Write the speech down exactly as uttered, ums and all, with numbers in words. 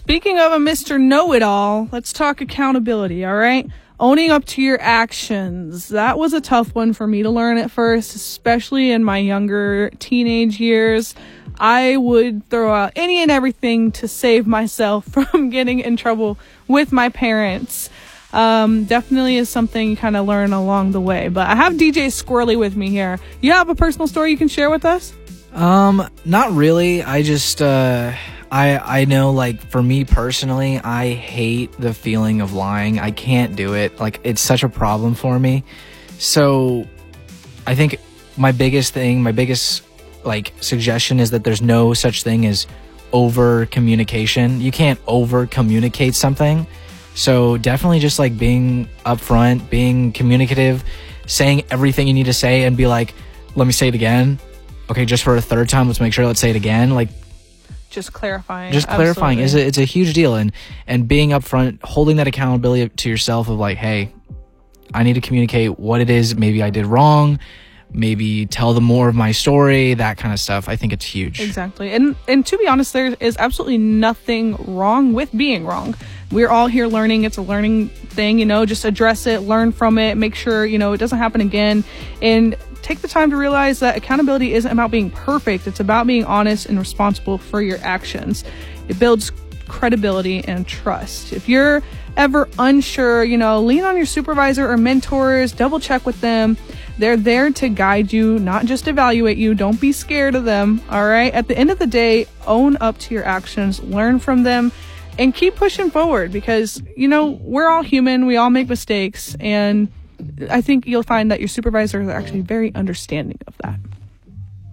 Speaking of a Mister Know-It-All, let's talk accountability, all right? Owning up to your actions. That was a tough one for me to learn at first, especially in my younger teenage years. I would throw out any and everything to save myself from getting in trouble with my parents. Um, definitely is something you kind of learn along the way. But I have D J Squirrely with me here. You have a personal story you can share with us? Um, not really. I just, uh, I, I know, like, for me personally, I hate the feeling of lying. I can't do it. Like, it's such a problem for me. So I think my biggest thing, my biggest, like, suggestion is that there's no such thing as over communication. You can't over communicate something. So definitely just, like, being upfront, being communicative, saying everything you need to say and be like, let me say it again. Okay, just for a third time, let's make sure, let's say it again. Like, just clarifying. Just clarifying is a, it's a huge deal. And, and being upfront, holding that accountability to yourself of like, hey, I need to communicate what it is maybe I did wrong, maybe tell them more of my story, that kind of stuff. I think it's huge. Exactly. And and to be honest, there is absolutely nothing wrong with being wrong. We're all here learning. It's a learning thing, you know, just address it, learn from it, make sure, you know, it doesn't happen again. And take the time to realize that accountability isn't about being perfect. It's about being honest and responsible for your actions. It builds credibility and trust. If you're ever unsure, you know, lean on your supervisor or mentors, double check with them. They're there to guide you, not just evaluate you. Don't be scared of them. All right. At the end of the day, own up to your actions, learn from them, and keep pushing forward because, you know, we're all human. We all make mistakes. And I think you'll find that your supervisors are actually very understanding of that.